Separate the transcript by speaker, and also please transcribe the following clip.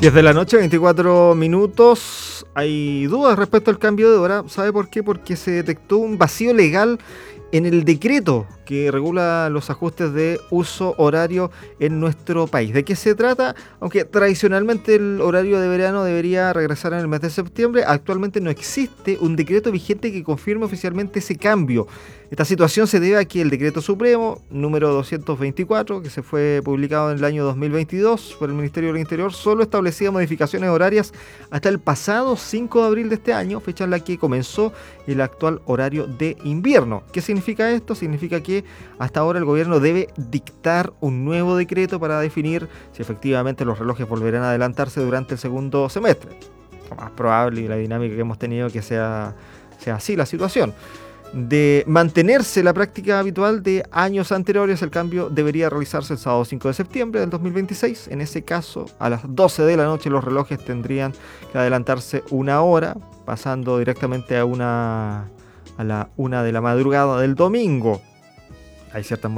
Speaker 1: 10 de la noche, 24 minutos. Hay dudas respecto al cambio de hora. ¿Sabe por qué? Porque se detectó un vacío legal en el decreto que regula los ajustes de uso horario en nuestro país. ¿De qué se trata? Aunque tradicionalmente el horario de verano debería regresar en el mes de septiembre, actualmente no existe un decreto vigente que confirme oficialmente ese cambio. Esta situación se debe a que el decreto supremo número 224, que se fue publicado en el año 2022 por el Ministerio del Interior, solo establecía modificaciones horarias hasta el pasado 5 de abril de este año, fecha en la que comenzó el actual horario de invierno. ¿Qué significa esto? Significa que hasta ahora el gobierno debe dictar un nuevo decreto para definir si efectivamente los relojes volverán a adelantarse durante el segundo semestre. Lo más probable, y la dinámica que hemos tenido, que sea así la situación. De mantenerse la práctica habitual de años anteriores, el cambio debería realizarse el sábado 5 de septiembre del 2026. En ese caso, a las 12 de la noche los relojes tendrían que adelantarse una hora, pasando directamente a la 1 de la madrugada del domingo. Hay ciertas